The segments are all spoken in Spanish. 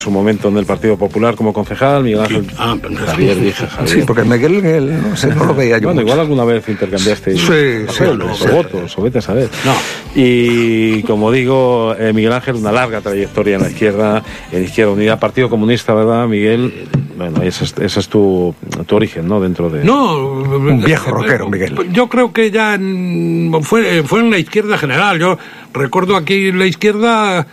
su momento en el Partido Popular como concejal, Miguel Ángel. Javier, dije Javier. Sí, porque Miguel no sé, no lo veía yo. Bueno, igual alguna vez intercambiaste votos, o vete a saber. No. Y como digo, Miguel Ángel, una larga trayectoria en la Izquierda Unida, Partido Comunista, ¿verdad, Miguel? Bueno, ese es tu origen, ¿no? Dentro de... No, un viejo rockero, Miguel. Yo creo que ya fue en la izquierda general. Yo recuerdo aquí en la izquierda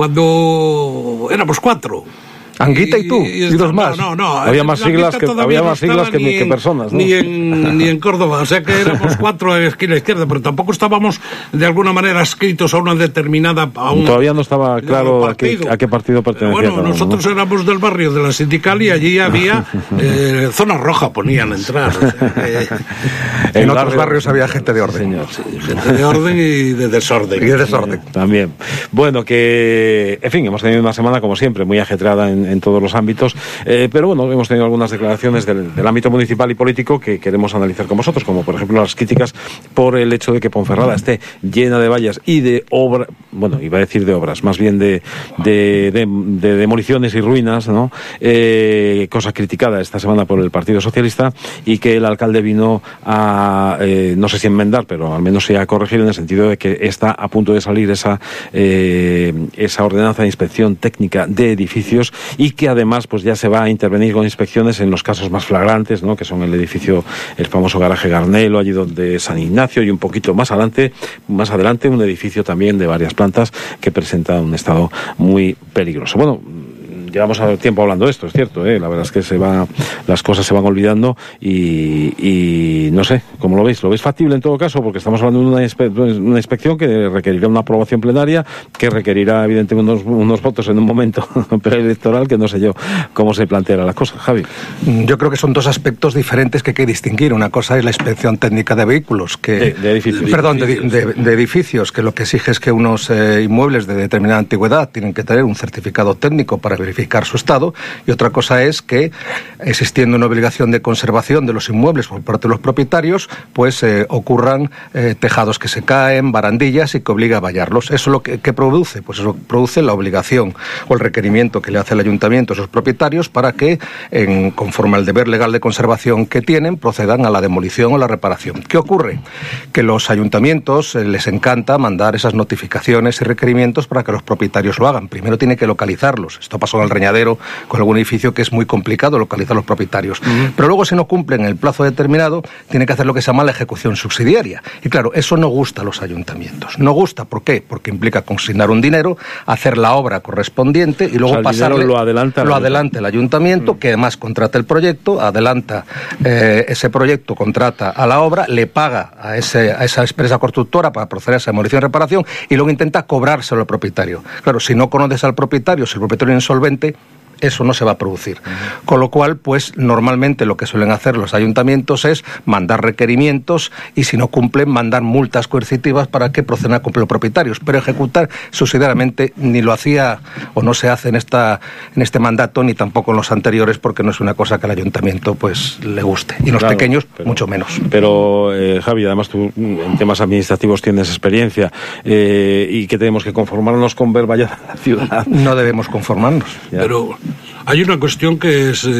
cuando éramos 4. Anguita y tú, y dos más. No. Había más siglas que personas, ¿no? Ni en Córdoba, o sea que éramos 4 aquí en la izquierda, pero tampoco estábamos de alguna manera adscritos a una determinada... Todavía no estaba claro a qué partido pertenecía. Bueno, nosotros éramos del barrio de la Sindical y allí había zona roja, ponían entrar. O sea, en otros barrios había gente de orden. Señor. Sí, gente de orden y de desorden. También. Bueno, que, en fin, hemos tenido una semana, como siempre, muy ajetreada en todos los ámbitos, pero bueno, hemos tenido algunas declaraciones del ámbito municipal y político que queremos analizar con vosotros, como por ejemplo las críticas por el hecho de que Ponferrada esté llena de vallas y de obras, bueno, iba a decir de obras, más bien de demoliciones y ruinas, ¿no? Cosa criticada esta semana por el Partido Socialista, y que el alcalde vino a, no sé si enmendar, pero al menos sí a corregir, en el sentido de que está a punto de salir esa ordenanza de inspección técnica de edificios, y que además pues ya se va a intervenir con inspecciones en los casos más flagrantes, ¿no? Que son el edificio, el famoso garaje Garnelo, allí donde San Ignacio, y un poquito más adelante un edificio también de varias plantas que presenta un estado muy peligroso. Bueno, llevamos tiempo hablando de esto, es cierto, la verdad es que las cosas se van olvidando y no sé, ¿cómo lo veis? ¿Lo veis factible en todo caso? Porque estamos hablando de una inspección que requerirá una aprobación plenaria, que requerirá evidentemente unos votos en un momento preelectoral, que no sé yo cómo se planteará la cosa. Javi. Yo creo que son dos aspectos diferentes que hay que distinguir. Una cosa es la inspección técnica de vehículos, de edificios. Perdón, de edificios, que lo que exige es que unos inmuebles de determinada antigüedad tienen que tener un certificado técnico para verificar su estado, y otra cosa es que, existiendo una obligación de conservación de los inmuebles por parte de los propietarios, pues ocurran tejados que se caen, barandillas, y que obliga a vallarlos. ¿Eso lo que produce? Pues eso produce la obligación o el requerimiento que le hace el ayuntamiento a esos propietarios para que, conforme al deber legal de conservación que tienen, procedan a la demolición o la reparación. ¿Qué ocurre? Que los ayuntamientos les encanta mandar esas notificaciones y requerimientos para que los propietarios lo hagan. Primero tiene que localizarlos. Esto pasó en el Reñadero con algún edificio, que es muy complicado localizar los propietarios. Pero luego, si no cumplen el plazo determinado, tiene que hacer lo que se llama la ejecución subsidiaria. Y claro, eso no gusta a los ayuntamientos. No gusta, ¿por qué? Porque implica consignar un dinero, hacer la obra correspondiente y luego pasarle... Lo adelanta el ayuntamiento, que además contrata el proyecto, adelanta ese proyecto, contrata a la obra, le paga a esa empresa constructora para proceder a esa demolición y reparación, y luego intenta cobrárselo al propietario. Claro, si no conoces al propietario, si el propietario es insolvente, eso no se va a producir. Con lo cual, pues normalmente lo que suelen hacer los ayuntamientos es mandar requerimientos, y si no cumplen, mandar multas coercitivas para que procedan a cumplir los propietarios. Pero ejecutar subsidiariamente ni lo hacía o no se hace en este mandato, ni tampoco en los anteriores, porque no es una cosa que al ayuntamiento pues le guste. Y los pequeños, mucho menos. Pero, Javi, además tú en temas administrativos tienes experiencia, y que tenemos que conformarnos con ver vallada la ciudad. No debemos conformarnos. Ya. Pero hay una cuestión que es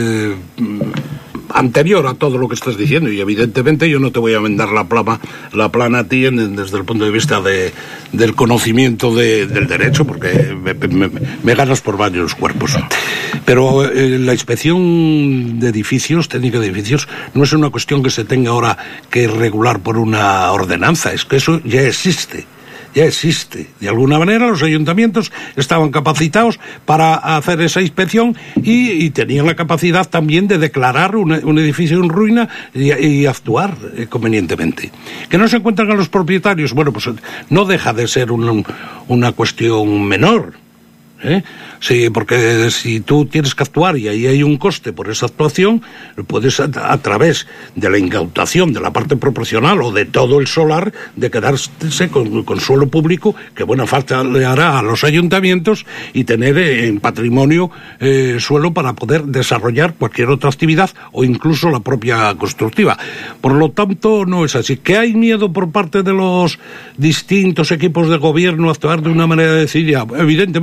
anterior a todo lo que estás diciendo, y evidentemente yo no te voy a vendar la plana a ti desde el punto de vista del conocimiento del derecho, porque me ganas por varios cuerpos. Pero la inspección de edificios, técnica de edificios, no es una cuestión que se tenga ahora que regular por una ordenanza, es que eso ya existe. De alguna manera los ayuntamientos estaban capacitados para hacer esa inspección y tenían la capacidad también de declarar un edificio en ruina y actuar convenientemente. Que no se encuentran a los propietarios, bueno, pues no deja de ser una cuestión menor. Sí, porque si tú tienes que actuar y ahí hay un coste por esa actuación, puedes a través de la incautación de la parte proporcional o de todo el solar, de quedarse con suelo público, que buena falta le hará a los ayuntamientos, y tener en patrimonio suelo para poder desarrollar cualquier otra actividad o incluso la propia constructiva. Por lo tanto, no es así. ¿Que hay miedo por parte de los distintos equipos de gobierno a actuar de una manera decidida? Evidentemente,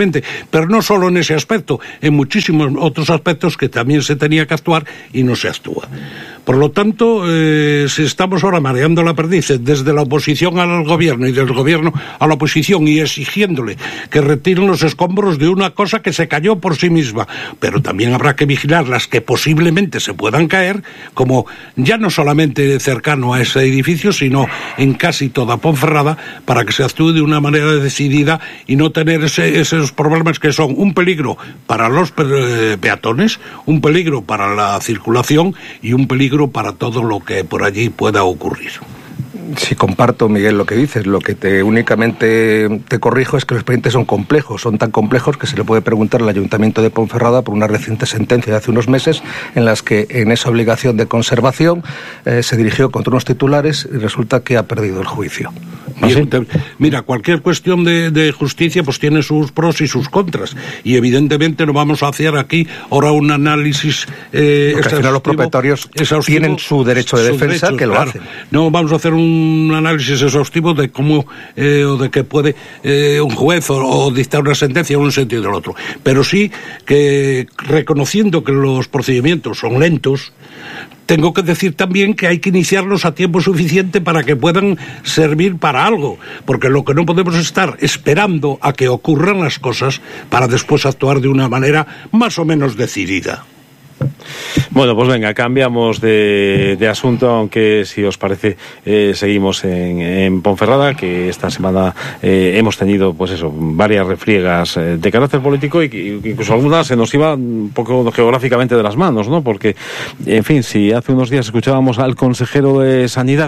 Pero no solo en ese aspecto, en muchísimos otros aspectos que también se tenía que actuar y no se actúa. Por lo tanto, si estamos ahora mareando la perdiz desde la oposición al gobierno y del gobierno a la oposición y exigiéndole que retiren los escombros de una cosa que se cayó por sí misma, pero también habrá que vigilar las que posiblemente se puedan caer, como ya no solamente cercano a ese edificio, sino en casi toda Ponferrada, para que se actúe de una manera decidida y no tener esos problemas que son un peligro para los peatones, un peligro para la circulación y un peligro para todo lo que por allí pueda ocurrir. Sí, comparto, Miguel, lo que dices. Lo que únicamente te corrijo es que los expedientes son complejos. Son tan complejos que se le puede preguntar al Ayuntamiento de Ponferrada por una reciente sentencia de hace unos meses en las que en esa obligación de conservación se dirigió contra unos titulares y resulta que ha perdido el juicio. Bien, mira, cualquier cuestión de justicia pues tiene sus pros y sus contras, y evidentemente no vamos a hacer aquí ahora un análisis porque al final los propietarios tienen su derecho de defensa, que lo hacen. No vamos a hacer un análisis exhaustivo de cómo o de que puede un juez o dictar una sentencia en un sentido o en el otro, pero sí que reconociendo que los procedimientos son lentos, tengo que decir también que hay que iniciarlos a tiempo suficiente para que puedan servir para algo, porque lo que no podemos es estar esperando a que ocurran las cosas para después actuar de una manera más o menos decidida. Bueno, pues venga, cambiamos de asunto, aunque si os parece seguimos en Ponferrada, que esta semana hemos tenido pues eso, varias refriegas de carácter político y que incluso algunas se nos iban un poco geográficamente de las manos, ¿no? Porque, en fin, si hace unos días escuchábamos al consejero de Sanidad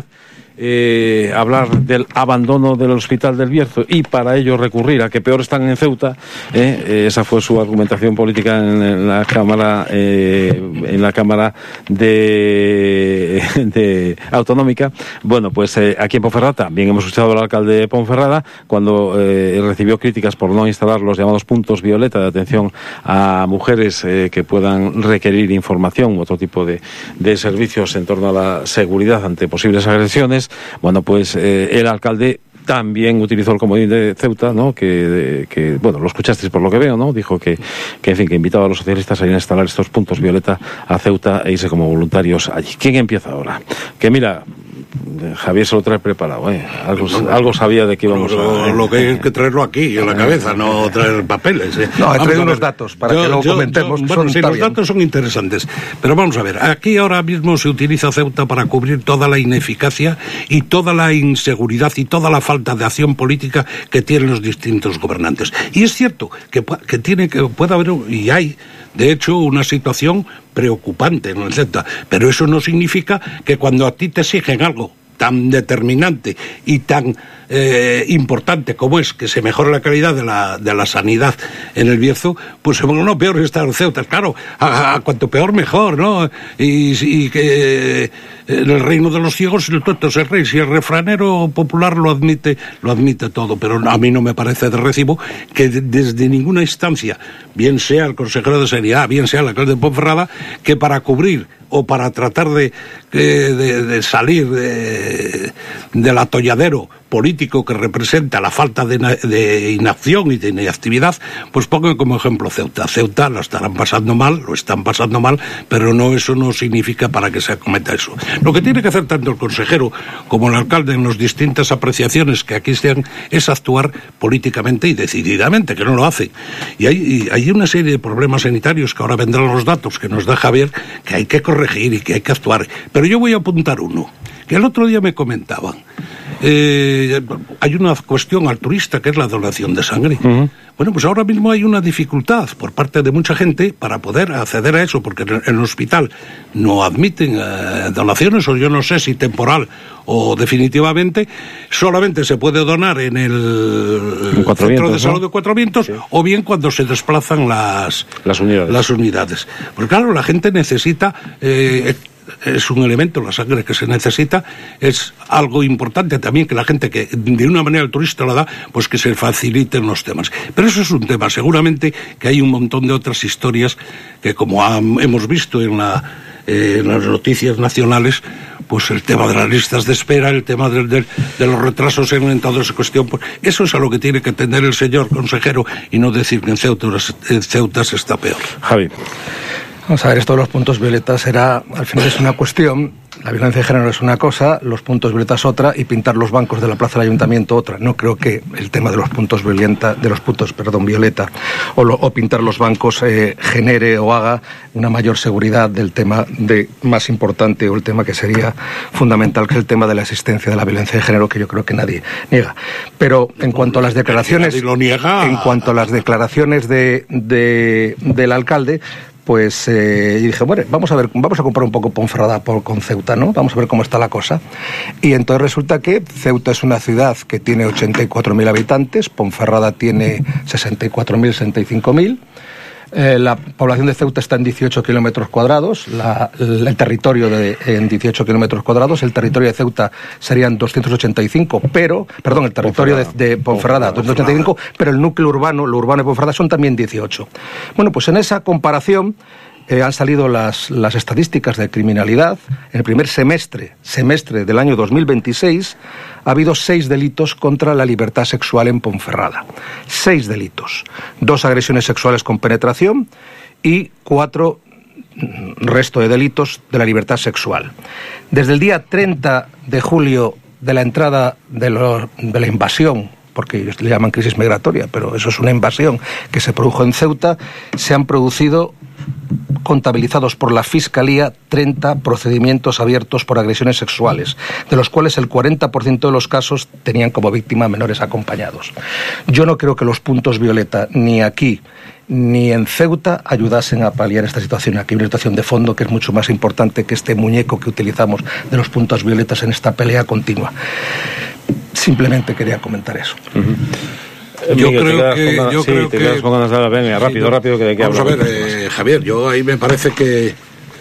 hablar del abandono del Hospital del Bierzo y para ello recurrir a que peor están en Ceuta, esa fue su argumentación política en la Cámara de autonómica. Bueno, pues aquí en Ponferrada también hemos escuchado al alcalde de Ponferrada cuando recibió críticas por no instalar los llamados puntos violeta de atención a mujeres que puedan requerir información u otro tipo de servicios en torno a la seguridad ante posibles agresiones. Bueno, pues el alcalde también utilizó el comodín de Ceuta, ¿no? Que bueno, lo escuchasteis por lo que veo, ¿no? Dijo que en fin, que invitaba a los socialistas a ir a instalar estos puntos violeta a Ceuta e irse como voluntarios allí. ¿Quién empieza ahora? Que mira, Javier se lo trae preparado, ¿eh? Algo sabía de que íbamos a... Lo que hay que traerlo aquí, en la cabeza, no traer papeles, ¿eh? No, he traído unos datos para que lo comentemos. Bueno, sí, los datos son interesantes, pero vamos a ver, aquí ahora mismo se utiliza Ceuta para cubrir toda la ineficacia y toda la inseguridad y toda la falta de acción política que tienen los distintos gobernantes. Y es cierto que puede haber, y hay, de hecho, una situación preocupante en el Ceuta, pero eso no significa que cuando a ti te exigen algo tan determinante y tan importante como es que se mejore la calidad de la sanidad en el Bierzo, pues bueno, no, peor está en Ceuta, claro, a cuanto peor mejor, ¿no? Y que en el reino de los ciegos el tuerto es el rey, si el refranero popular lo admite todo, pero a mí no me parece de recibo que desde ninguna instancia, bien sea el consejero de Sanidad, bien sea el alcalde de Ponferrada, que para cubrir o para tratar de salir del atolladero político que representa la falta de inacción y de inactividad, pues pongan como ejemplo Ceuta. Ceuta lo están pasando mal, pero eso no significa para que se acometa eso. Lo que tiene que hacer tanto el consejero como el alcalde en las distintas apreciaciones que aquí sean es actuar políticamente y decididamente, que no lo hace. Y hay una serie de problemas sanitarios que ahora vendrán los datos que nos da Javier, que hay que corregir y que hay que actuar. Pero yo voy a apuntar uno, que el otro día me comentaban. Hay una cuestión altruista que es la donación de sangre. Uh-huh. Bueno, pues ahora mismo hay una dificultad por parte de mucha gente para poder acceder a eso, porque en el hospital no admiten donaciones, o yo no sé si temporal o definitivamente, solamente se puede donar en el Centro de Salud de Cuatro Vientos, sí, o bien cuando se desplazan las unidades. Porque claro, la gente necesita... es un elemento, la sangre que se necesita, es algo importante también que la gente que de una manera altruista la da, pues que se faciliten los temas. Pero eso es un tema, seguramente que hay un montón de otras historias que como hemos visto en las noticias nacionales, pues el tema de las listas de espera, el tema de los retrasos en toda esa cuestión, pues eso es a lo que tiene que atender el señor consejero y no decir que en Ceuta se está peor. Javi. Vamos a ver, esto de los puntos violetas al final es una cuestión, la violencia de género es una cosa, los puntos violetas otra, y pintar los bancos de la plaza del ayuntamiento otra. No creo que el tema de los puntos violeta o pintar los bancos genere o haga una mayor seguridad del tema más importante, o el tema que sería fundamental, que es el tema de la existencia de la violencia de género, que yo creo que nadie niega. Pero en cuanto a las declaraciones, del alcalde, pues y dije, bueno, vamos a comparar un poco Ponferrada con Ceuta, ¿no? Vamos a ver cómo está la cosa. Y entonces resulta que Ceuta es una ciudad que tiene 84.000 habitantes, Ponferrada tiene 64.000, 65.000. La población de Ceuta está en 18 kilómetros cuadrados, el territorio en 18 kilómetros cuadrados, el territorio de Ceuta serían 285, el territorio de Ponferrada 285, pero el núcleo urbano, lo urbano de Ponferrada son también 18. Bueno, pues en esa comparación han salido las estadísticas de criminalidad. En el primer semestre del año 2026 ha habido 6 delitos contra la libertad sexual en Ponferrada. 6 delitos. 2 agresiones sexuales con penetración y 4 resto de delitos de la libertad sexual. Desde el día 30 de julio de la entrada de la invasión, porque ellos le llaman crisis migratoria, pero eso es una invasión que se produjo en Ceuta, se han producido, contabilizados por la Fiscalía, 30 procedimientos abiertos por agresiones sexuales, de los cuales el 40% de los casos tenían como víctima menores acompañados. Yo no creo que los puntos violeta, ni aquí ni en Ceuta, ayudasen a paliar esta situación. Aquí hay una situación de fondo que es mucho más importante que este muñeco que utilizamos de los puntos violetas en esta pelea continua. Simplemente quería comentar eso. Yo creo que... Venga, rápido, que de qué vamos a ver, Javier, yo ahí me parece que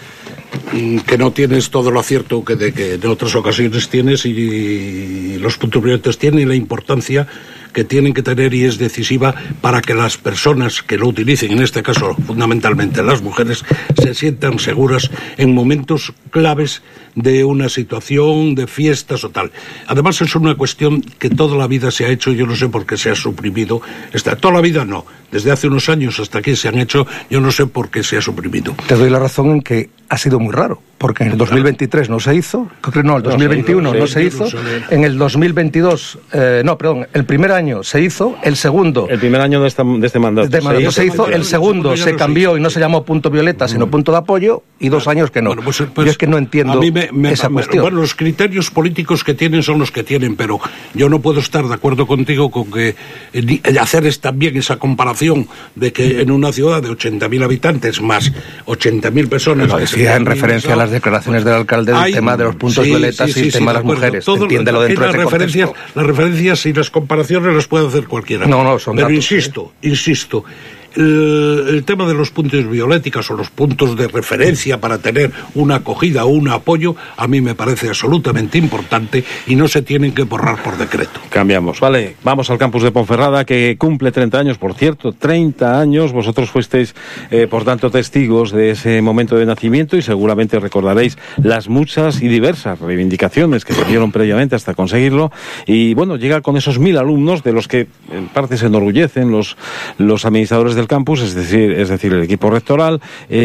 no tienes todo lo acierto que en otras ocasiones tienes, y los puntos violetas tienen la importancia que tienen que tener, y es decisiva para que las personas que lo utilicen, en este caso fundamentalmente las mujeres, se sientan seguras en momentos claves de una situación, de fiestas o tal. Además es una cuestión que toda la vida se ha hecho, yo no sé por qué se ha suprimido. Toda la vida no, desde hace unos años hasta aquí se han hecho, yo no sé por qué se ha suprimido. Te doy la razón en que ha sido muy raro, porque en el 2023 no se hizo, el 2021 no se hizo, en el 2022, el primer año se hizo, el segundo... El primer año de este mandato. Se hizo, el segundo se cambió y no se llamó punto violeta, sino punto de apoyo, y 2 años que no. Bueno, pues, yo es que no entiendo esa cuestión. Bueno, los criterios políticos que tienen son los que tienen, pero yo no puedo estar de acuerdo contigo con que hacer también esa comparación de que en una ciudad de 80.000 habitantes más 80.000 personas... Lo decía en referencia a las declaraciones del alcalde del tema de los puntos violetas y el tema de las mujeres. Entiéndelo dentro de ese contexto. Las referencias y las comparaciones las puede hacer cualquiera. No, son pero datos, insisto, el tema de los puntos violéticos o los puntos de referencia para tener una acogida o un apoyo, a mí me parece absolutamente importante y no se tienen que borrar por decreto. Cambiamos, vale, vamos al campus de Ponferrada, que cumple 30 años, por cierto, 30 años, vosotros fuisteis, por tanto, testigos de ese momento de nacimiento, y seguramente recordaréis las muchas y diversas reivindicaciones que se dieron previamente hasta conseguirlo, y bueno, llega con esos 1.000 alumnos, de los que en parte se enorgullecen los administradores del campus, es decir, el equipo rectoral,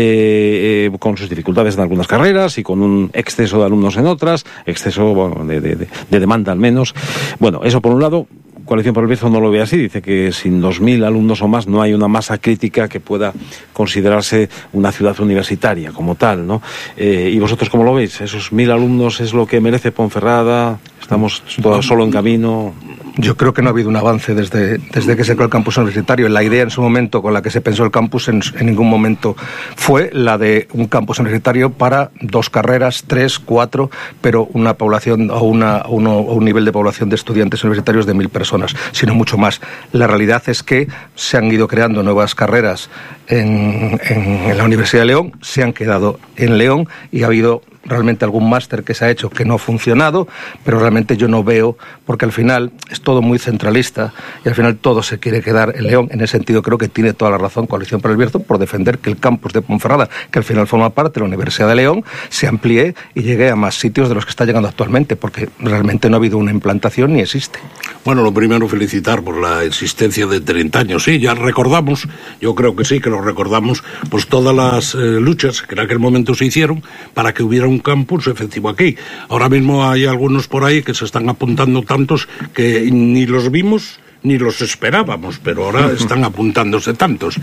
con sus dificultades en algunas carreras y con un exceso de alumnos en otras, de demanda al menos. Bueno, eso por un lado. Coalición por el Bierzo no lo ve así, dice que sin 2.000 alumnos o más no hay una masa crítica que pueda considerarse una ciudad universitaria como tal, ¿no? ¿Y vosotros cómo lo veis? ¿Esos 1.000 alumnos es lo que merece Ponferrada? ¿Estamos todos solo en camino? Yo creo que no ha habido un avance desde que se creó el campus universitario. La idea en su momento con la que se pensó el campus en ningún momento fue la de un campus universitario para 2 carreras, 3, 4, pero una población o un nivel de población de estudiantes universitarios de 1.000 personas, sino mucho más. La realidad es que se han ido creando nuevas carreras en la Universidad de León, se han quedado en León, y ha habido realmente algún máster que se ha hecho que no ha funcionado, pero realmente yo no veo, porque al final es todo muy centralista y al final todo se quiere quedar en León. En ese sentido creo que tiene toda la razón Coalición por el Bierzo por defender que el campus de Ponferrada, que al final forma parte de la Universidad de León, se amplíe y llegue a más sitios de los que está llegando actualmente, porque realmente no ha habido una implantación ni existe. Bueno, lo primero, felicitar por la existencia de 30 años. Sí, ya recordamos, yo creo que sí, que lo recordamos, pues todas las luchas que en aquel momento se hicieron para que hubiera un campus efectivo aquí. Ahora mismo hay algunos por ahí que se están apuntando tantos que ni los vimos ni los esperábamos, pero ahora están apuntándose tantos.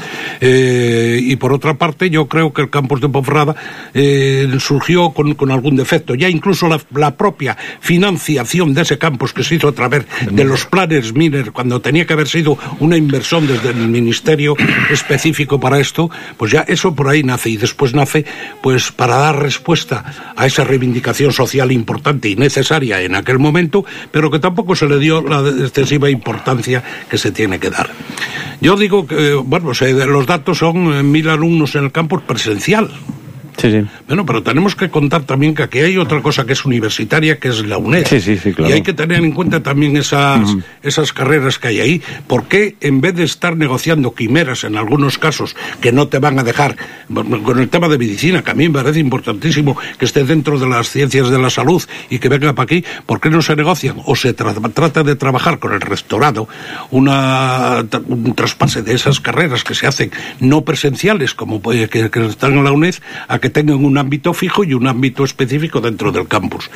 Y por otra parte, yo creo que el campus de Ponferrada surgió con algún defecto. Ya incluso la propia financiación de ese campus que se hizo a través de los planes Miner, cuando tenía que haber sido una inversión desde el ministerio específico para esto, pues ya eso por ahí nace, y después nace pues para dar respuesta a esa reivindicación social importante y necesaria en aquel momento, pero que tampoco se le dio la excesiva importancia que se tiene que dar. Yo digo que, bueno, los datos son 1.000 alumnos en el campus presencial. Sí, sí. Bueno, pero tenemos que contar también que aquí hay otra cosa que es universitaria, que es la UNED. Sí, claro. Y hay que tener en cuenta también esas carreras que hay ahí. ¿Por qué, en vez de estar negociando quimeras en algunos casos que no te van a dejar, con el tema de medicina, que a mí me parece importantísimo que esté dentro de las ciencias de la salud y que venga para aquí, ¿por qué no se negocian o se trata de trabajar con el rectorado un traspase de esas carreras que se hacen no presenciales, como que están en la UNED, a que tengan un ámbito fijo y un ámbito específico dentro del campus?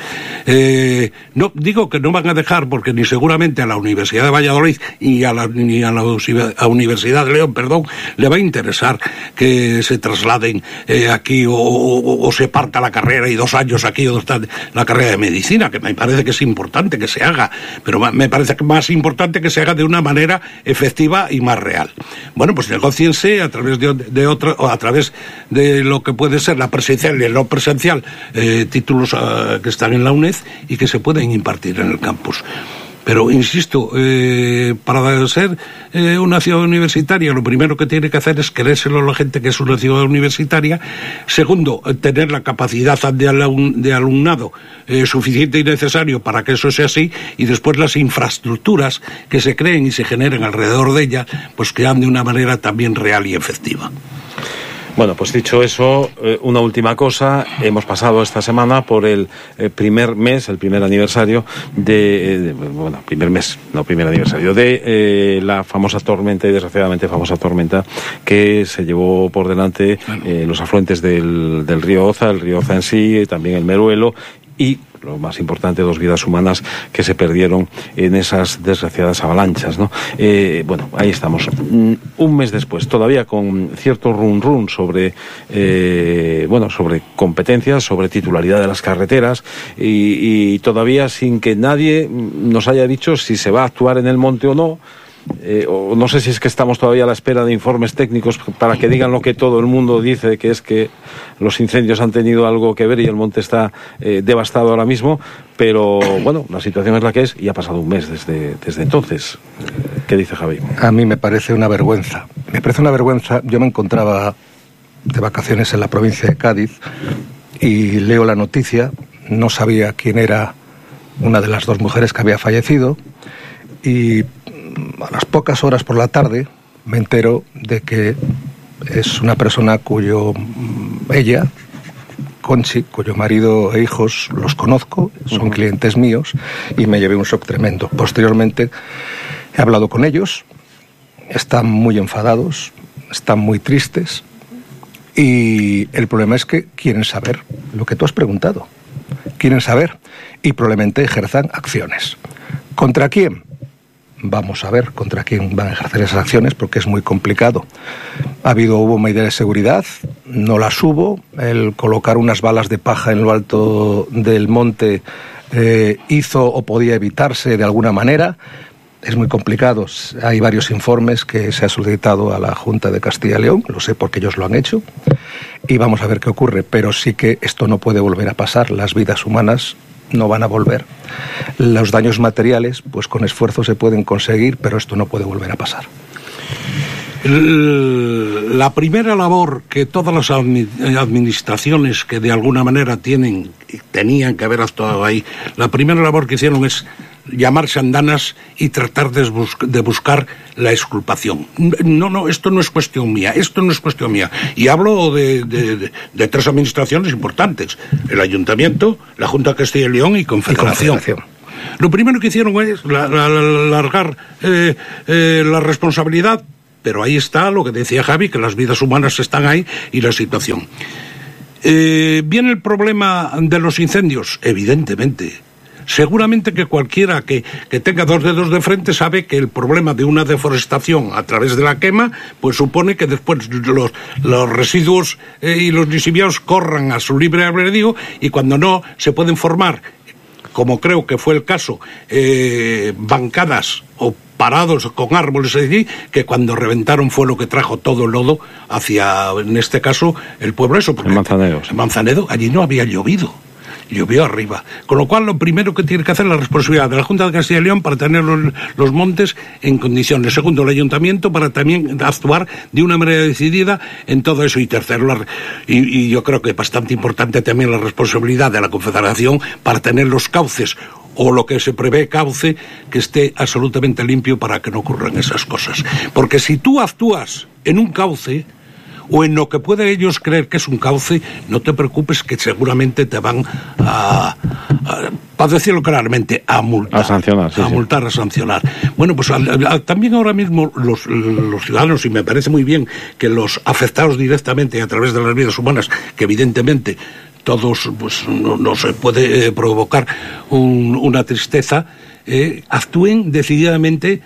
No digo que no van a dejar, porque ni seguramente a la Universidad de Valladolid ni a la Universidad de León, le va a interesar que se trasladen aquí o se parta la carrera y 2 años aquí o 2 años la carrera de medicina, que me parece que es importante que se haga, pero me parece que más importante que se haga de una manera efectiva y más real. Bueno, pues negóciense a través de otra, o a través de lo que puede ser la presencial y el no presencial, títulos que están en la UNED y que se pueden impartir en el campus. Pero, insisto, para ser una ciudad universitaria, lo primero que tiene que hacer es creérselo a la gente que es una ciudad universitaria. Segundo, tener la capacidad de alumnado suficiente y necesario para que eso sea así. Y después las infraestructuras que se creen y se generen alrededor de ella, pues que sean de una manera también real y efectiva. Bueno, pues dicho eso, una última cosa. Hemos pasado esta semana por el primer aniversario de la famosa tormenta, y desgraciadamente famosa tormenta, que se llevó por delante los afluentes del río Oza, el río Oza en sí, también el Meruelo, y lo más importante, 2 vidas humanas que se perdieron en esas desgraciadas avalanchas, ¿no? Bueno, ahí estamos. Un mes después, todavía con cierto run sobre sobre competencias, sobre titularidad de las carreteras, y todavía sin que nadie nos haya dicho si se va a actuar en el monte o no. O no sé si es que estamos todavía a la espera de informes técnicos para que digan lo que todo el mundo dice, que es que los incendios han tenido algo que ver y el monte está devastado ahora mismo, pero bueno, la situación es la que es y ha pasado un mes desde entonces. ¿Qué dice Javi? A mí me parece una vergüenza. Yo me encontraba de vacaciones en la provincia de Cádiz y leo la noticia, no sabía quién era una de las 2 mujeres que había fallecido, y a las pocas horas por la tarde me entero de que es una persona ella, Conchi, cuyo marido e hijos los conozco, son clientes míos, y me llevé un shock tremendo. Posteriormente he hablado con ellos, están muy enfadados, están muy tristes, y el problema es que quieren saber lo que tú has preguntado, quieren saber, y probablemente ejerzan acciones. ¿Contra quién? Vamos a ver contra quién van a ejercer esas acciones, porque es muy complicado. Hubo medidas de seguridad, no las hubo. El colocar unas balas de paja en lo alto del monte hizo o podía evitarse de alguna manera. Es muy complicado. Hay varios informes que se ha solicitado a la Junta de Castilla y León, lo sé porque ellos lo han hecho, y vamos a ver qué ocurre. Pero sí que esto no puede volver a pasar. Las vidas humanas no van a volver. Los daños materiales, pues con esfuerzo se pueden conseguir, pero esto no puede volver a pasar. La primera labor que todas las administraciones que de alguna manera tenían que haber actuado ahí, la primera labor que hicieron es llamarse andanas y tratar de buscar la exculpación. No, esto no es cuestión mía, Y hablo de 3 administraciones importantes: el Ayuntamiento, la Junta de Castilla y León y Confederación. Lo primero que hicieron es largar la responsabilidad, pero ahí está lo que decía Javi, que las vidas humanas están ahí y la situación. ¿Viene el problema de los incendios? Evidentemente. Seguramente que cualquiera que tenga 2 dedos de frente sabe que el problema de una deforestación a través de la quema pues supone que después los residuos y los lixiviados corran a su libre albedrío, y cuando no se pueden formar, como creo que fue el caso, bancadas o parados con árboles allí, que cuando reventaron fue lo que trajo todo el lodo hacia, en este caso, el pueblo eso. En Manzanedo. En Manzanedo, allí no había llovido. Llovió arriba. Con lo cual, lo primero que tiene que hacer es la responsabilidad de la Junta de Castilla y León para tener los montes en condiciones. Segundo, el Ayuntamiento para también actuar de una manera decidida en todo eso. Y tercero, y yo creo que es bastante importante también la responsabilidad de la Confederación para tener los cauces, o lo que se prevé cauce, que esté absolutamente limpio para que no ocurran esas cosas. Porque si tú actúas en un cauce, o en lo que pueden ellos creer que es un cauce, no te preocupes, que seguramente te van para decirlo claramente, a multar. A sancionar, sí, a multar, a sancionar. Bueno, pues también ahora mismo los ciudadanos, y me parece muy bien que los afectados directamente a través de las vidas humanas, que evidentemente todos, pues no se puede provocar una tristeza, actúen decididamente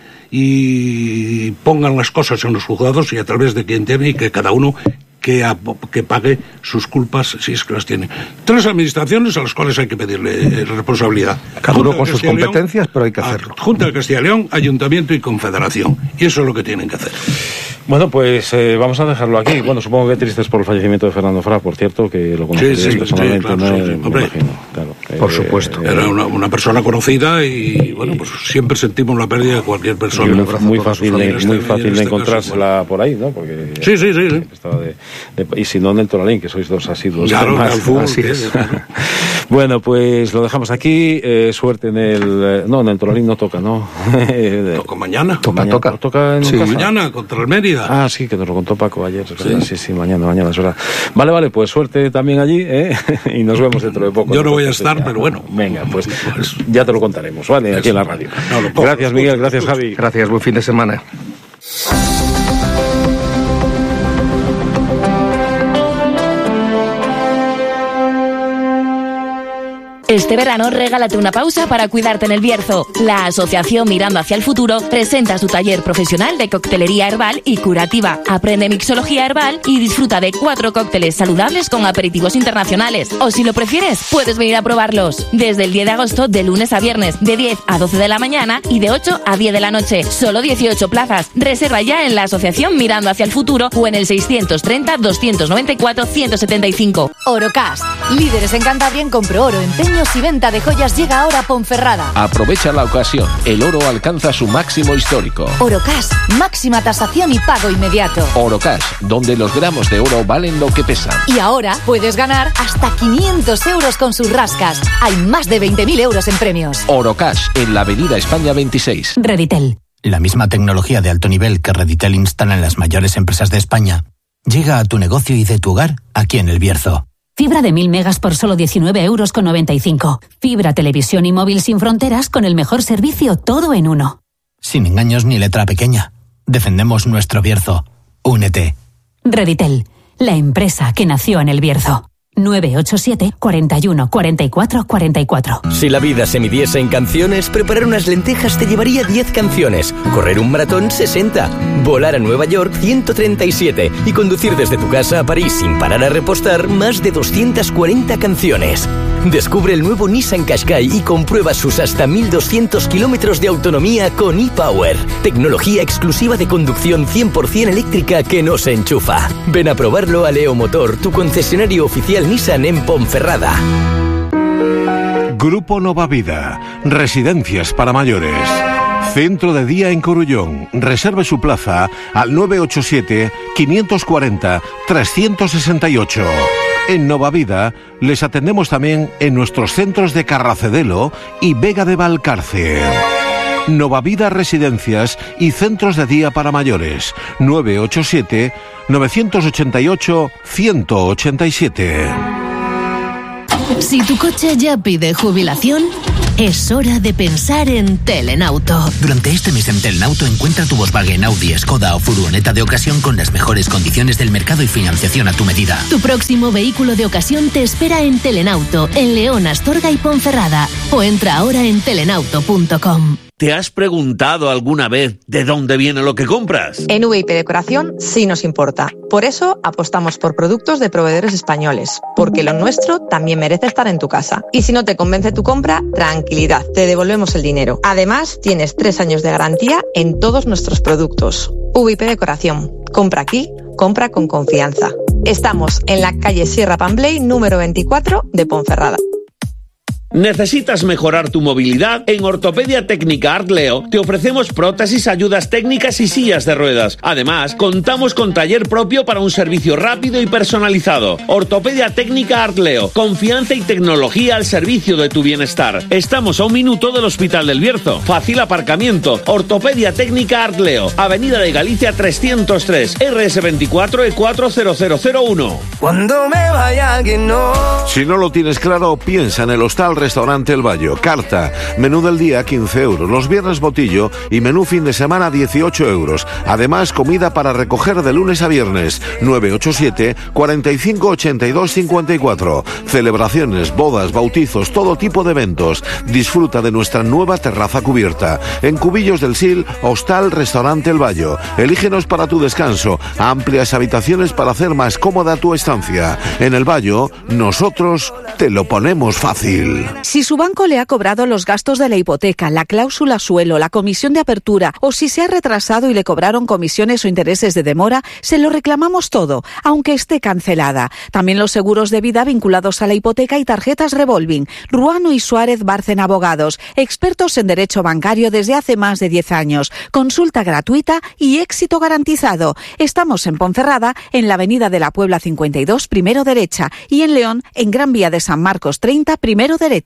y pongan las cosas en los juzgados, y a través de quien tiene, y que cada uno que pague sus culpas si es que las tiene. 3 administraciones a las cuales hay que pedirle responsabilidad. Cada uno con sus competencias, pero hay que hacerlo. Junta de Castilla y León, Ayuntamiento y Confederación. Y eso es lo que tienen que hacer. Bueno, pues vamos a dejarlo aquí. Bueno, supongo que tristes por el fallecimiento de Fernando Fra, por cierto, que lo conocí personalmente. Sí, claro, me imagino, claro, por supuesto. Era una persona conocida y, bueno, pues siempre sentimos la pérdida de cualquier persona. Muy fácil de encontrársela por ahí, ¿no? Porque sí. Estaba y si no, en el Toralín, que sois 2 asiduos. Claro, así es. Bueno, pues lo dejamos aquí. Suerte en el Toralín no toca, ¿no? Toca mañana. Toca en casa. Mañana contra el Mérida. Ah, sí, que nos lo contó Paco ayer. Sí, mañana es verdad. Vale, pues suerte también allí, y nos vemos dentro de poco. Yo no voy a estar, pero bueno. Venga, pues ya te lo contaremos, ¿vale? Aquí en la radio. Gracias, Miguel, gracias, Javi. Gracias, buen fin de semana. Este verano regálate una pausa para cuidarte en el Bierzo. La Asociación Mirando hacia el Futuro presenta su taller profesional de coctelería herbal y curativa. Aprende mixología herbal y disfruta de 4 cócteles saludables con aperitivos internacionales. O si lo prefieres, puedes venir a probarlos. Desde el 10 de agosto, de lunes a viernes, de 10 a 12 de la mañana y de 8 a 10 de la noche. Solo 18 plazas. Reserva ya en la Asociación Mirando hacia el Futuro o en el 630-294-175. Orocash, líderes en Cantabria en compro oro, empeños y venta de joyas, llega ahora a Ponferrada. Aprovecha la ocasión, el oro alcanza su máximo histórico. Orocash, máxima tasación y pago inmediato. Orocash, donde los gramos de oro valen lo que pesan. Y ahora puedes ganar hasta 500 euros con sus rascas. Hay más de 20.000 euros en premios. Orocash, en la Avenida España 26. Reditel. La misma tecnología de alto nivel que Reditel instala en las mayores empresas de España llega a tu negocio y de tu hogar aquí en El Bierzo. Fibra de 1000 megas por solo 19,95 €. Fibra, televisión y móvil sin fronteras con el mejor servicio, todo en uno. Sin engaños ni letra pequeña. Defendemos nuestro Bierzo. Únete. Reditel, la empresa que nació en El Bierzo. 987 41 44 44. Si la vida se midiese en canciones, preparar unas lentejas te llevaría 10 canciones, correr un maratón 60, volar a Nueva York 137 y conducir desde tu casa a París sin parar a repostar más de 240 canciones. Descubre el nuevo Nissan Qashqai y comprueba sus hasta 1200 kilómetros de autonomía con ePower, tecnología exclusiva de conducción 100% eléctrica que no se enchufa. Ven a probarlo a Leo Motor, tu concesionario oficial Nissan en Ponferrada. Grupo Nova Vida, residencias para mayores. Centro de Día en Corullón. Reserve su plaza al 987-540-368. En Novavida les atendemos también en nuestros centros de Carracedelo y Vega de Valcarce. Novavida Residencias y Centros de Día para Mayores. 987-988-187. Si tu coche ya pide jubilación, es hora de pensar en Telenauto. Durante este mes en Telenauto encuentra tu Volkswagen, Audi, Skoda o furgoneta de ocasión con las mejores condiciones del mercado y financiación a tu medida. Tu próximo vehículo de ocasión te espera en Telenauto, en León, Astorga y Ponferrada. O entra ahora en telenauto.com. ¿Te has preguntado alguna vez de dónde viene lo que compras? En VIP Decoración sí nos importa. Por eso apostamos por productos de proveedores españoles, porque lo nuestro también merece estar en tu casa. Y si no te convence tu compra, tranquilidad, te devolvemos el dinero. Además, tienes 3 años de garantía en todos nuestros productos. VIP Decoración. Compra aquí, compra con confianza. Estamos en la calle Sierra Pambley, número 24 de Ponferrada. ¿Necesitas mejorar tu movilidad? En Ortopedia Técnica Artleo te ofrecemos prótesis, ayudas técnicas y sillas de ruedas. Además, contamos con taller propio para un servicio rápido y personalizado. Ortopedia Técnica Artleo, confianza y tecnología al servicio de tu bienestar. Estamos a 1 minuto del Hospital del Bierzo. Fácil aparcamiento. Ortopedia Técnica Artleo, Avenida de Galicia 303, RS24 E40001. Cuando me vaya que no. Si no lo tienes claro, piensa en el Hostal Restaurante El Bayo. Carta, menú del día 15 euros, los viernes botillo y menú fin de semana 18 euros. Además, comida para recoger de lunes a viernes. 987 45 82 54. Celebraciones, bodas, bautizos, todo tipo de eventos. Disfruta de nuestra nueva terraza cubierta. En Cubillos del Sil, Hostal Restaurante El Bayo. Elígenos para tu descanso. Amplias habitaciones para hacer más cómoda tu estancia. En El Bayo, nosotros te lo ponemos fácil. Si su banco le ha cobrado los gastos de la hipoteca, la cláusula suelo, la comisión de apertura o si se ha retrasado y le cobraron comisiones o intereses de demora, se lo reclamamos todo, aunque esté cancelada. También los seguros de vida vinculados a la hipoteca y tarjetas revolving. Ruano y Suárez Bárcena Abogados, expertos en derecho bancario desde hace más de 10 años. Consulta gratuita y éxito garantizado. Estamos en Ponferrada, en la Avenida de la Puebla 52, primero derecha, y en León, en Gran Vía de San Marcos 30, primero derecha.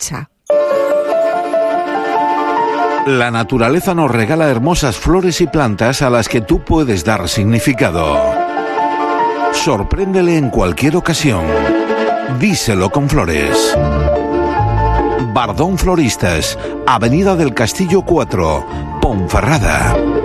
La naturaleza nos regala hermosas flores y plantas a las que tú puedes dar significado. Sorpréndele en cualquier ocasión. Díselo con flores. Bardón Floristas, Avenida del Castillo 4, Ponferrada.